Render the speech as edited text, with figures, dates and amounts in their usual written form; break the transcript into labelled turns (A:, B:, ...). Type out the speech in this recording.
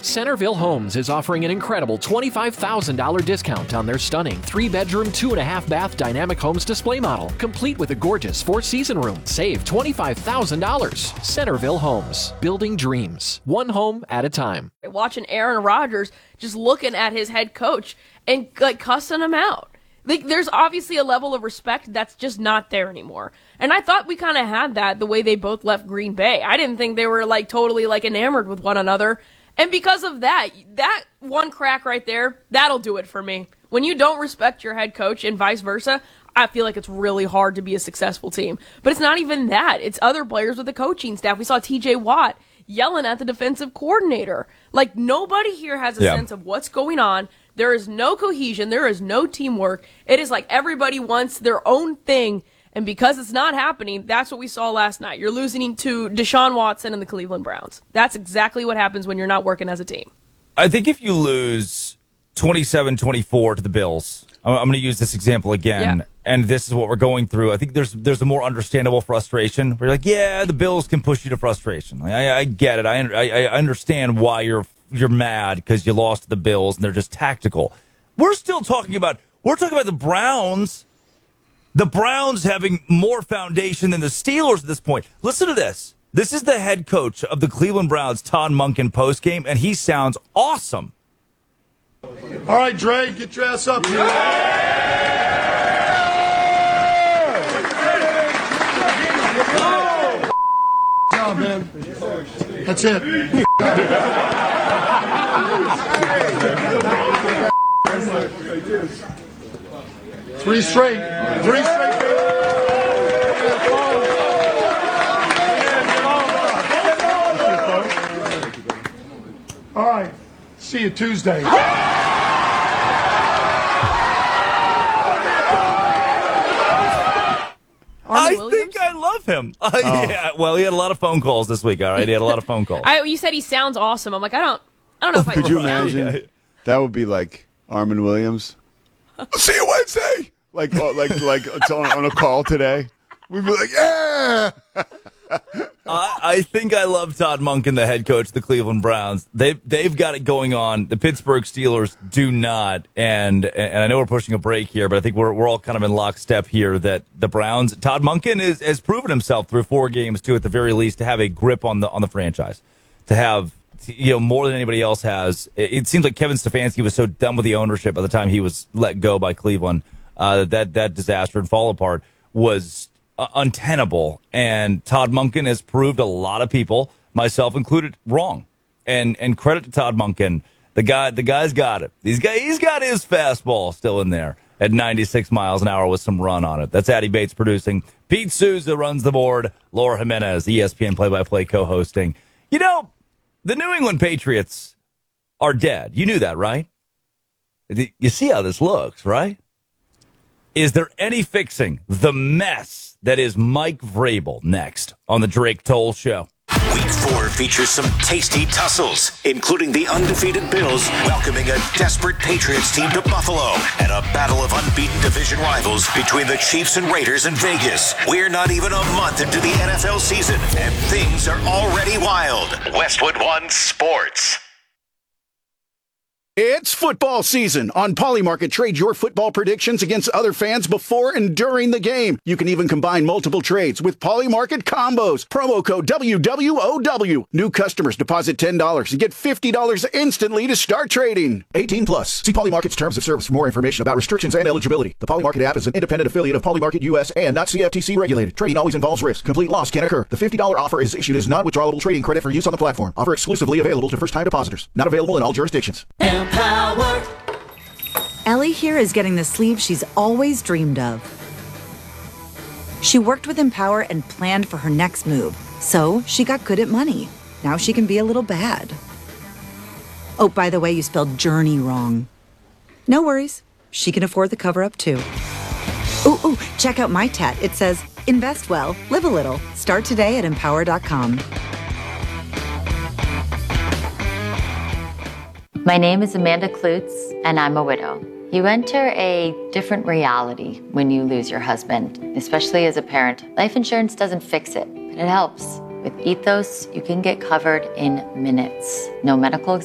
A: Centerville Homes is offering an incredible $25,000 discount on their stunning 3-bedroom, 2.5-bath dynamic homes display model, complete with a gorgeous 4-season room. Save $25,000. Centerville Homes, building dreams, one home at a time.
B: Watching Aaron Rodgers just looking at his head coach and like cussing him out. Like, there's obviously a level of respect that's just not there anymore. And I thought we kind of had that the way they both left Green Bay. I didn't think they were like totally like enamored with one another. And because of that one crack right there, that'll do it for me. When you don't respect your head coach and vice versa, I feel like it's really hard to be a successful team. But it's not even that. It's other players with the coaching staff. We saw TJ Watt yelling at the defensive coordinator. Like, nobody here has a sense of what's going on. There is no cohesion. There is no teamwork. It is like everybody wants their own thing. And because it's not happening, that's what we saw last night. You're losing to Deshaun Watson and the Cleveland Browns. That's exactly what happens when you're not working as a team.
C: I think if you lose 27-24 to the Bills, I'm going to use this example again, and this is what we're going through. I think there's a more understandable frustration. Where you're like, yeah, the Bills can push you to frustration. I get it. I understand why you're mad because you lost to the Bills and they're just tactical. We're talking about the Browns. The Browns having more foundation than the Steelers at this point. Listen to this. This is the head coach of the Cleveland Browns, Todd Monken, postgame, and he sounds awesome.
D: All right, Dre, get your ass up here. No, man. That's it. 3 straight. All right. See you Tuesday.
C: I think I love him. Yeah, well, he had a lot of phone calls this week. All right, he had a lot of phone calls.
B: You said he sounds awesome. I'm like, I don't know if I
E: could you imagine? That would be like Armin Williams. See you Wednesday. Like on a call today. We'd be like, yeah.
C: I think I love Todd Monken, the head coach of the Cleveland Browns. They've got it going on. The Pittsburgh Steelers do not. And I know we're pushing a break here, but I think we're all kind of in lockstep here that the Browns, Todd Monken has proven himself through 4 games too, at the very least, to have a grip on the franchise, to have more than anybody else has. It seems like Kevin Stefanski was so done with the ownership by the time he was let go by Cleveland that disaster and fall apart was untenable, and Todd Monken has proved a lot of people, myself included, wrong. And credit to Todd Monken. The guy's got it. He's got his fastball still in there at 96 miles an hour with some run on it. That's Addy Bates producing. Pete Souza runs the board. Laura Jimenez, ESPN play-by-play co-hosting. The New England Patriots are dead. You knew that, right? You see how this looks, right? Is there any fixing the mess that is Mike Vrabel? Next on the Drake Toll Show.
F: Week 4 features some tasty tussles, including the undefeated Bills welcoming a desperate Patriots team to Buffalo and a battle of unbeaten division rivals between the Chiefs and Raiders in Vegas. We're not even a month into the NFL season, and things are already wild. Westwood One Sports.
G: It's football season. On Polymarket, trade your football predictions against other fans before and during the game. You can even combine multiple trades with Polymarket combos. Promo code WWOW. New customers deposit $10 and get $50 instantly to start trading. 18 plus. See Polymarket's terms of service for more information about restrictions and eligibility. The Polymarket app is an independent affiliate of Polymarket US and not CFTC regulated. Trading always involves risk. Complete loss can occur. The $50 offer is issued as non-withdrawable trading credit for use on the platform. Offer exclusively available to first-time depositors. Not available in all jurisdictions.
H: Empower. Ellie here is getting the sleeve she's always dreamed of. She worked with Empower and planned for her next move, so she got good at money. Now she can be a little bad. Oh, by the way, you spelled journey wrong. No worries. She can afford the cover-up, too. Ooh, check out my tat. It says, invest well, live a little. Start today at empower.com.
I: My name is Amanda Klutz, and I'm a widow. You enter a different reality when you lose your husband, especially as a parent. Life insurance doesn't fix it, but it helps. With Ethos, you can get covered in minutes. No medical